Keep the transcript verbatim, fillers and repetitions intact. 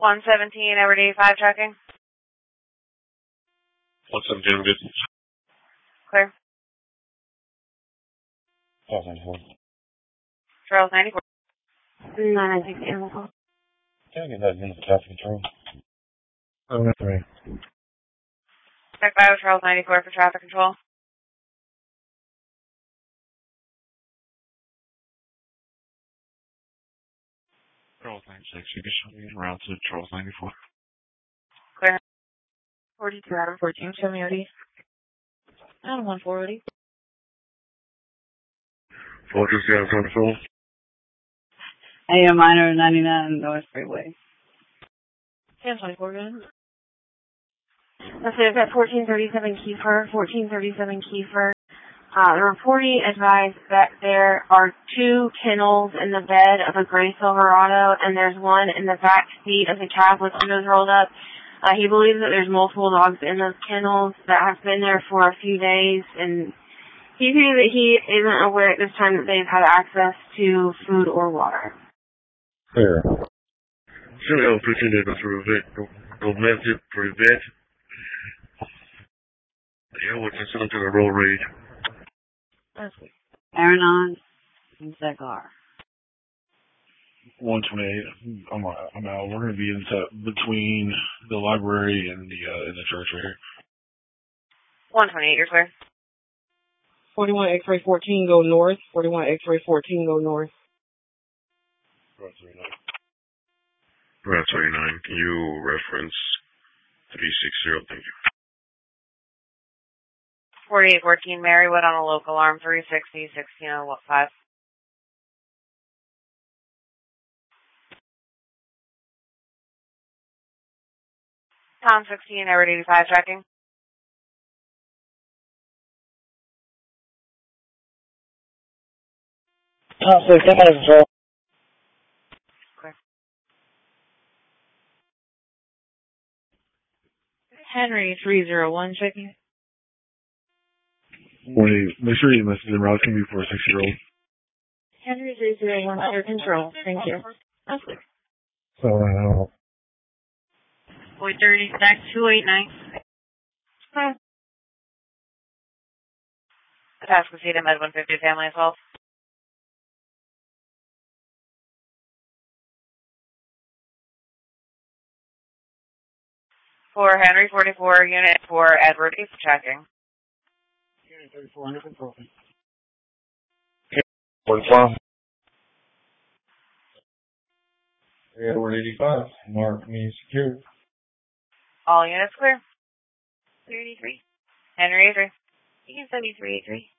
one seventeen, Edward eighty-five, tracking. one seventeen, I'm good. Clear. Charles ninety-four. Charles ninety-four. nine six animal. Can I get that in the traffic control? Oh, that's right. Check bio, Charles ninety-four for traffic control. Charles ninety-six, you can show me around to Charles ninety-four. Clear. forty-two out of fourteen, show me O D. Out of one forty. Focus down control. A M minor ninety-nine North Freeway. ten twenty-four, good. Let's say I've got fourteen thirty-seven Kiefer, fourteen thirty-seven Kiefer. Uh, the reporting advised that there are two kennels in the bed of a gray Silverado, and there's one in the back seat of the cab with windows rolled up. Uh, he believes that there's multiple dogs in those kennels that have been there for a few days, and he thinks that he isn't aware at this time that they've had access to food or water. Clear. Should I appreciate it to prevent, prevent it, prevent. Yeah, we're considered to the road rage. That's good. Aranon and Zegar. one twenty-eight. I'm, I'm out. We're going to be in t- between the library and the uh, and the church right here. one twenty-eight, you're clear. forty-one X-ray fourteen, go north. forty-one X-ray fourteen, go north. Route thirty-nine. Route thirty-nine. Can you reference three sixty? Thank you. forty-eight fourteen, Marywood on a local arm, three sixty, sixteen oh five. Tom sixteen, Edward eighty-five, tracking. Tom six, I'm out of control. Clear. Henry three oh one, checking. Wait, make sure you message him. Route can be for a six-year-old. Henry three oh one, under control. Thank you. That's good. So, uh, Boy thirty, stack two eight nine. Hmm. Attached to Cedar Med one fifty, family assault. For Henry forty-four, unit for Edward eight, checking. Unit thirty-four, under control. forty-four. Edward eighty-five. Mark me secure. All units clear. thirty-three. Henry eighty-three. You can send me three eighty-three.